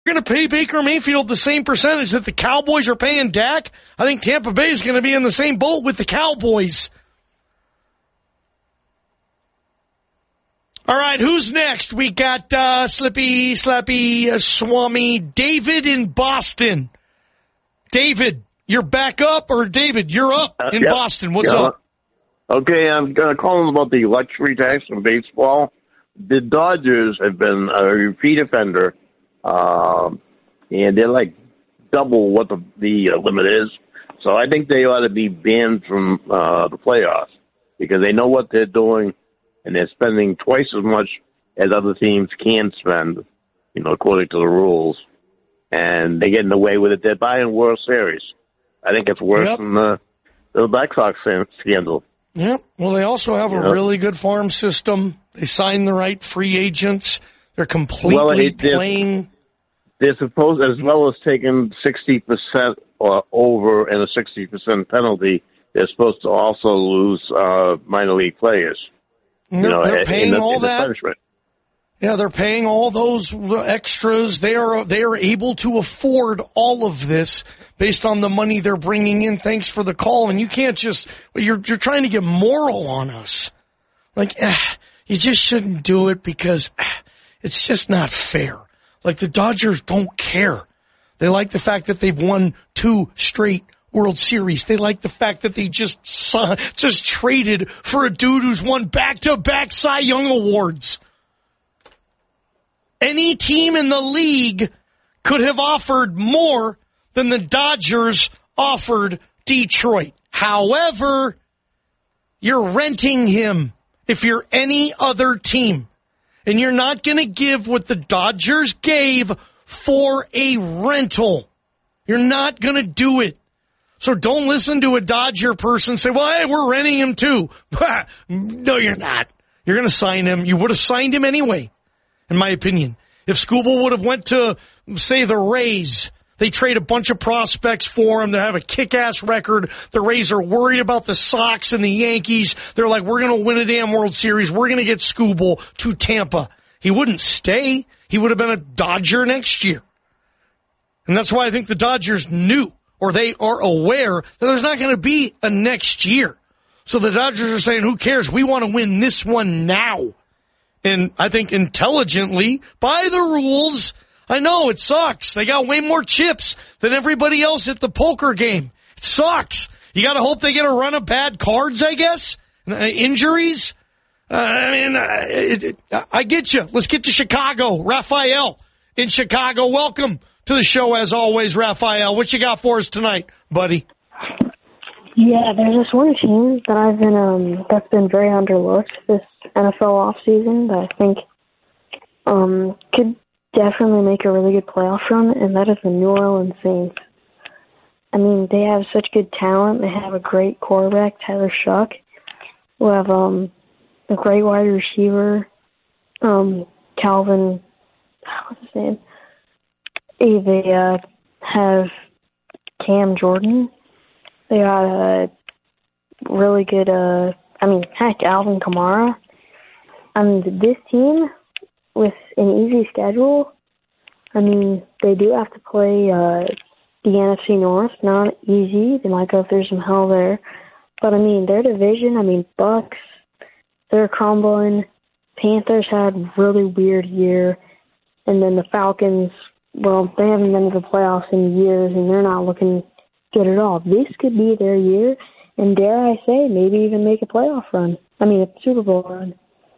going to pay Baker Mayfield the same percentage that the Cowboys are paying Dak, I think Tampa Bay is going to be in the same boat with the Cowboys. All right, who's next? We got Slippy, Slappy, Swami, David in Boston. David, you're back up, or David, you're up in Boston. What's up? Okay, I'm going to call about the luxury tax in baseball. The Dodgers have been a repeat offender, and they're like double what the limit is. So I think they ought to be banned from the playoffs because they know what they're doing, and they're spending twice as much as other teams can spend, according to the rules. And they're getting away with it. They're buying World Series. I think it's worse than the Black Sox scandal. Yep. Well, they also have a really good farm system. They sign the right free agents. They're completely playing. They're supposed, as well as taking 60% or over and a 60% penalty, they're supposed to also lose minor league players. They're paying all that. Yeah, they're paying all those extras. They are able to afford all of this based on the money they're bringing in. Thanks for the call. And you can't just, you're trying to get moral on us. Like, you just shouldn't do it because it's just not fair. Like, the Dodgers don't care. They like the fact that they've won 2 straight World Series. They like the fact that they just traded for a dude who's won back-to-back Cy Young awards. Any team in the league could have offered more than the Dodgers offered Detroit. However, you're renting him if you're any other team. And you're not going to give what the Dodgers gave for a rental. You're not going to do it. So don't listen to a Dodger person say, well, hey, we're renting him too. No, you're not. You're going to sign him. You would have signed him anyway, in my opinion. If Skubal would have went to, say, the Rays, they trade a bunch of prospects for him. They have a kick-ass record. The Rays are worried about the Sox and the Yankees. They're like, we're going to win a damn World Series. We're going to get Skubal to Tampa. He wouldn't stay. He would have been a Dodger next year. And that's why I think the Dodgers knew, or they are aware, that there's not going to be a next year. So the Dodgers are saying, who cares? We want to win this one now. And I think intelligently, by the rules, I know it sucks. They got way more chips than everybody else at the poker game. It sucks. You got to hope they get a run of bad cards, I guess. Injuries. I get you. Let's get to Chicago. Raphael in Chicago. Welcome to the show as always, Raphael. What you got for us tonight, buddy? Yeah, there's this one team that that's been very underlooked this NFL offseason that I think could definitely make a really good playoff run, and that is the New Orleans Saints. I mean, they have such good talent. They have a great quarterback, Tyler Shuck. We have a great wide receiver, Calvin, what's his name? They have Cam Jordan. They got a really good, Alvin Kamara. And this team, with an easy schedule, they do have to play the NFC North. Not easy. They might go through some hell there. But, their division, Bucks, they're crumbling. Panthers had a really weird year. And then the Falcons, well, they haven't been to the playoffs in years, and they're not looking good at all. This could be their year, and dare I say, maybe even make a playoff run. A Super Bowl run.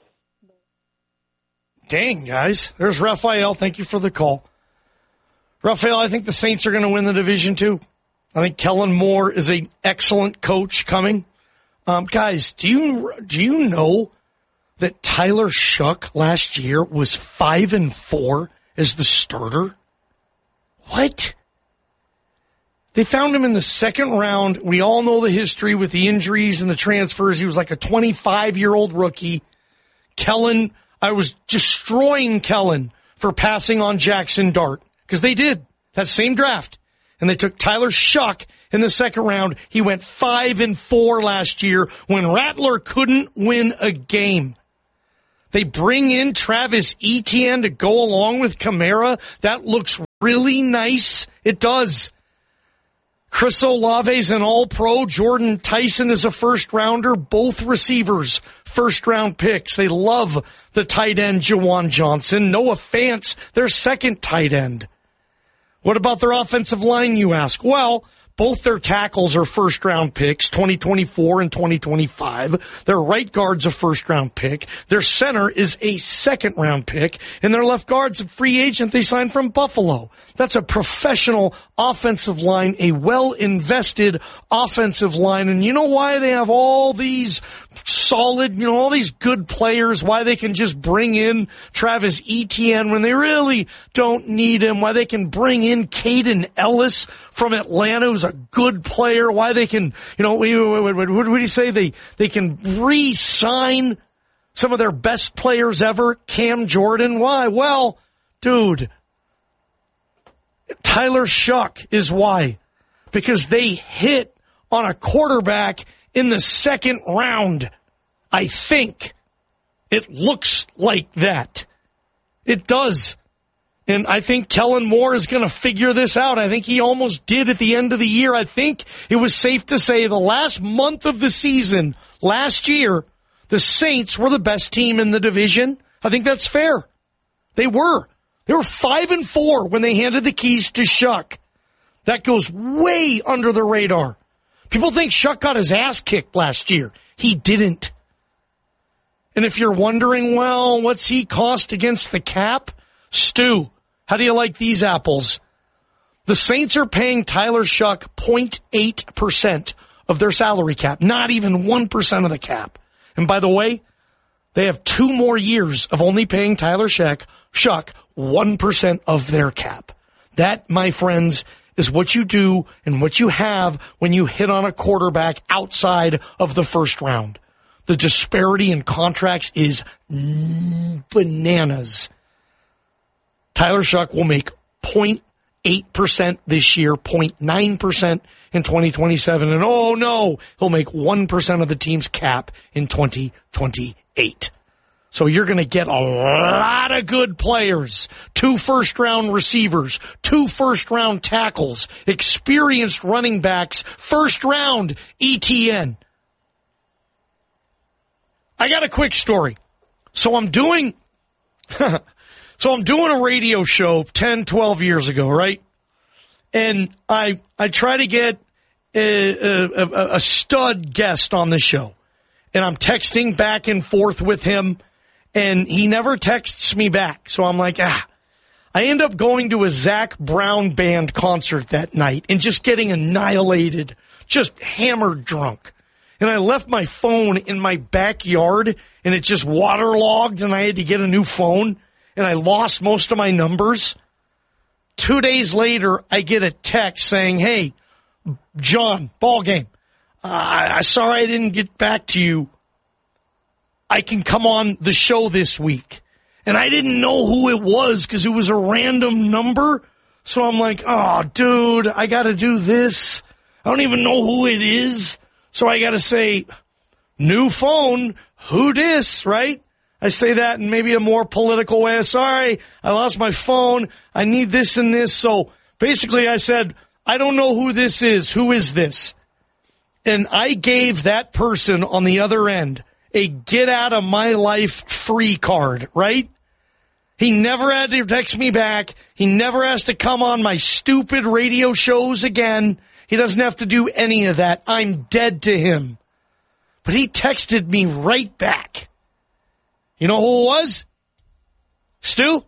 Dang, guys. There's Raphael. Thank you for the call. Raphael, I think the Saints are going to win the division, too. I think Kellen Moore is an excellent coach coming. Guys, do you know that Tyler Shuck last year was 5-4 as the starter? What? They found him in the second round. We all know the history with the injuries and the transfers. He was like a 25-year-old rookie. Kellen, I was destroying Kellen for passing on Jackson Dart because they did that same draft. And they took Tyler Shuck in the second round. He went 5-4 last year when Rattler couldn't win a game. They bring in Travis Etienne to go along with Kamara. That looks really nice? It does. Chris Olave's an all-pro. Jordan Tyson is a first-rounder. Both receivers, first-round picks. They love the tight end, Juwan Johnson. Noah Fant, their second tight end. What about their offensive line, you ask? Well, both their tackles are first-round picks, 2024 and 2025. Their right guard's a first-round pick. Their center is a second-round pick. And their left guard's a free agent they signed from Buffalo. That's a professional offensive line, a well-invested offensive line. And you know why they have all these solid, all these good players, why they can just bring in Travis Etienne when they really don't need him, why they can bring in Caden Ellis from Atlanta, who's a good player, why they can, what do you say? They can re-sign some of their best players ever, Cam Jordan. Why? Well, dude, Tyler Shuck is why. Because they hit on a quarterback in the second round. I think it looks like that. It does. And I think Kellen Moore is going to figure this out. I think he almost did at the end of the year. I think it was safe to say the last month of the season, last year, the Saints were the best team in the division. I think that's fair. They were. They were 5-4 when they handed the keys to Shuck. That goes way under the radar. People think Shuck got his ass kicked last year. He didn't. And if you're wondering, well, what's he cost against the cap? Stu, how do you like these apples? The Saints are paying Tyler Shuck 0.8% of their salary cap, not even 1% of the cap. And by the way, they have 2 more years of only paying Tyler Shuck 1% of their cap. That, my friends, is what you do and what you have when you hit on a quarterback outside of the first round. The disparity in contracts is bananas. Tyler Shuck will make 0.8% this year, 0.9% in 2027, and oh no, he'll make 1% of the team's cap in 2028. So you're going to get a lot of good players, 2 first-round receivers, 2 first-round tackles, experienced running backs, first-round ETN. I got a quick story. So I'm doing a radio show 10, 12 years ago, right? And I try to get a stud guest on the show. And I'm texting back and forth with him, and he never texts me back. So I'm like, I end up going to a Zach Brown Band concert that night and just getting annihilated, just hammered drunk. And I left my phone in my backyard, and it just waterlogged, and I had to get a new phone, and I lost most of my numbers. 2 days later, I get a text saying, hey, John, ball game. Sorry I didn't get back to you. I can come on the show this week. And I didn't know who it was because it was a random number. So I'm like, oh, dude, I got to do this. I don't even know who it is. So I got to say, new phone, who dis, right? I say that in maybe a more political way. Sorry, I lost my phone. I need this and this. So basically I said, I don't know who this is. Who is this? And I gave that person on the other end a get out of my life free card, right? He never had to text me back. He never has to come on my stupid radio shows again. He doesn't have to do any of that. I'm dead to him. But he texted me right back. You know who it was? Stu?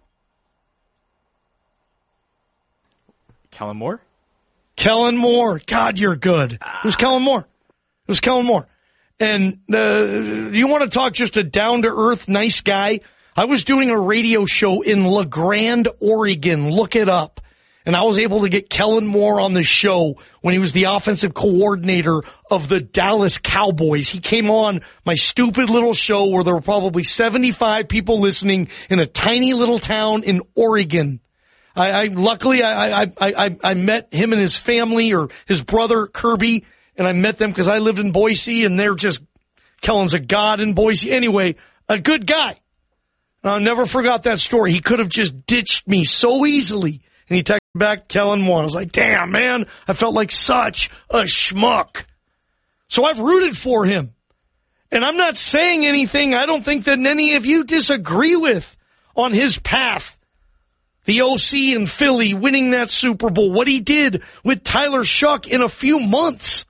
Kellen Moore? Kellen Moore. God, you're good. It was Kellen Moore. It was Kellen Moore. And you want to talk just a down-to-earth, nice guy? I was doing a radio show in La Grande, Oregon. Look it up. And I was able to get Kellen Moore on the show when he was the offensive coordinator of the Dallas Cowboys. He came on my stupid little show where there were probably 75 people listening in a tiny little town in Oregon. Luckily I met him and his family, or his brother Kirby, and I met them because I lived in Boise, and they're just, Kellen's a god in Boise. Anyway, a good guy. I never forgot that story. He could have just ditched me so easily And he texted back, Kellen won. I was like, damn, man, I felt like such a schmuck. So I've rooted for him. And I'm not saying anything I don't think that any of you disagree with on his path. The OC in Philly winning that Super Bowl, what he did with Tyler Shuck in a few months.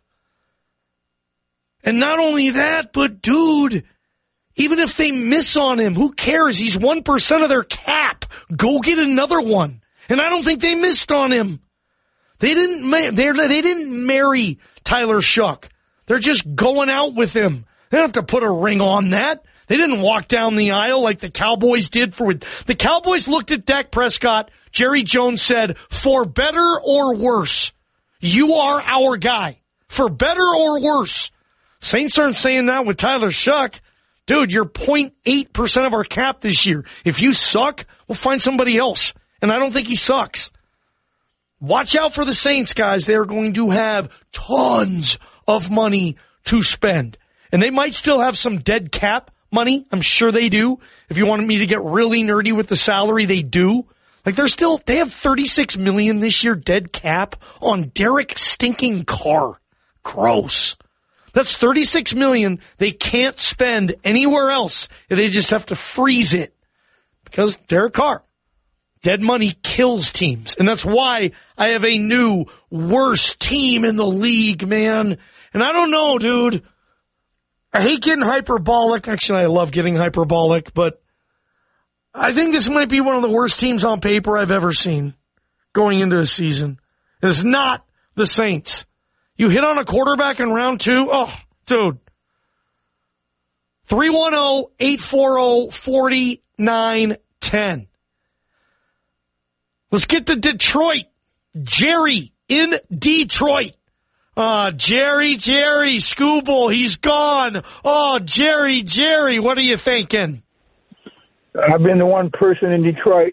And not only that, but dude, even if they miss on him, who cares? He's 1% of their cap. Go get another one. And I don't think they missed on him. They didn't marry Tyler Shuck. They're just going out with him. They don't have to put a ring on that. They didn't walk down the aisle like the Cowboys did. The Cowboys looked at Dak Prescott. Jerry Jones said, for better or worse, you are our guy. For better or worse. Saints aren't saying that with Tyler Shuck. Dude, you're 0.8% of our cap this year. If you suck, we'll find somebody else. And I don't think he sucks. Watch out for the Saints, guys. They're going to have tons of money to spend. And they might still have some dead cap money. I'm sure they do. If you wanted me to get really nerdy with the salary, they do. Like they have $36 million this year dead cap on Derek stinking Carr. Gross. That's $36 million they can't spend anywhere else. They just have to freeze it because Derek Carr. Dead money kills teams. And that's why I have a new worst team in the league, man. And I don't know, dude. I hate getting hyperbolic. Actually, I love getting hyperbolic, but I think this might be one of the worst teams on paper I've ever seen going into a season. And it's not the Saints. You hit on a quarterback in round 2. Oh, dude. 310-840-4910. Let's get to Detroit. Jerry in Detroit. Jerry, Scooble, he's gone. Oh, Jerry, what are you thinking? I've been the one person in Detroit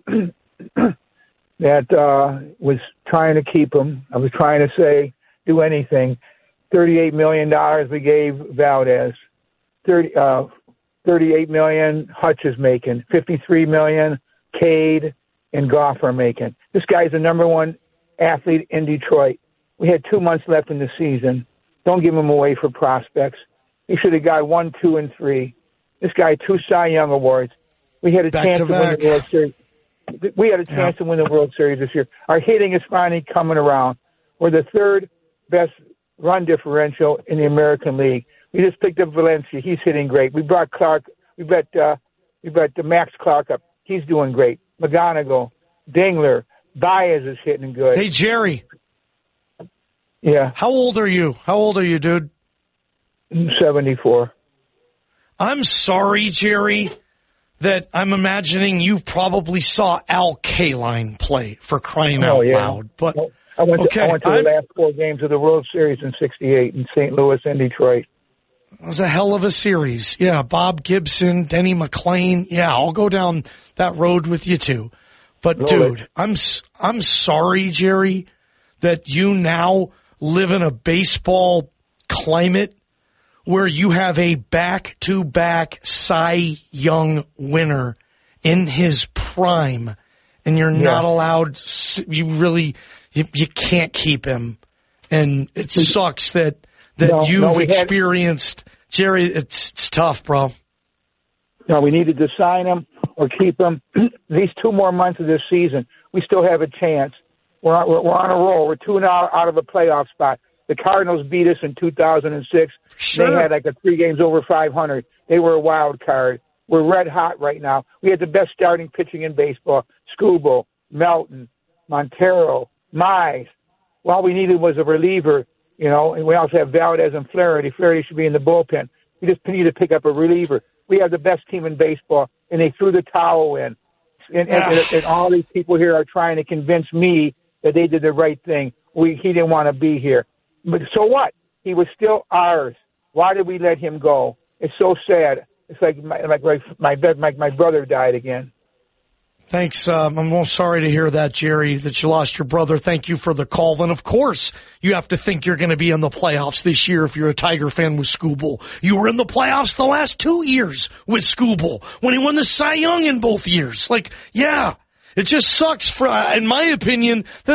that was trying to keep him. I was trying to say, do anything. $38 million we gave Valdez. $38 million Hutch is making. $53 million Cade and Goff are making. This guy's the number one athlete in Detroit. We had 2 months left in the season. Don't give him away for prospects. He should have got 1, 2, and 3. This guy, 2 Cy Young awards. We had a chance to win the World Series. We had a chance to win the World Series this year. Our hitting is finally coming around. We're the 3rd best run differential in the American League. We just picked up Valencia. He's hitting great. We brought Clark. We brought Max Clark up. He's doing great. McGonigal, Dingler, Baez is hitting good. Hey, Jerry. Yeah. How old are you, dude? 74. I'm sorry, Jerry, that I'm imagining you probably saw Al Kaline play, for crying out loud. But I went to the last 4 games of the World Series in '68 in St. Louis and Detroit. It was a hell of a series. Yeah, Bob Gibson, Denny McClain. Yeah, I'll go down that road with you too. But dude, I'm sorry, Jerry, that you now live in a baseball climate where you have a back-to-back Cy Young winner in his prime, and you're not allowed. You can't keep him, and it sucks that you've experienced. Jerry, it's tough, bro. No, we needed to sign him or keep him. These 2 more months of this season, we still have a chance. We're on a roll. We're 2 now out of a playoff spot. The Cardinals beat us in 2006. Sure. They had 3 games over 500. They were a wild card. We're red hot right now. We had the best starting pitching in baseball. Skubal, Melton, Montero, Mize. All we needed was a reliever, and we also have Valdez and Flaherty. Flaherty should be in the bullpen. We just need to pick up a reliever. We have the best team in baseball, and they threw the towel in. And all these people here are trying to convince me that they did the right thing. He didn't want to be here. But so what? He was still ours. Why did we let him go? It's so sad. It's like my brother died again. Thanks. I'm sorry to hear that, Jerry, that you lost your brother. Thank you for the call. And, of course, you have to think you're going to be in the playoffs this year if you're a Tiger fan with Skubal. You were in the playoffs the last 2 years with Skubal when he won the Cy Young in both years. It just sucks, in my opinion, that